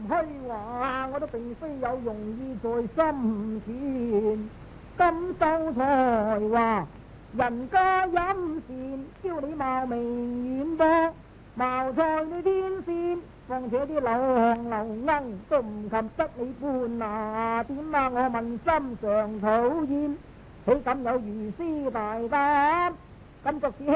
虛話，我都並非有用意在心田。今秀才華，人家飲善，叫你貌美遠播，茅塞你天線。況且啲流行流鶯都唔及得你半啊！點啊？我問心常討厭，豈敢有如斯大膽？今作此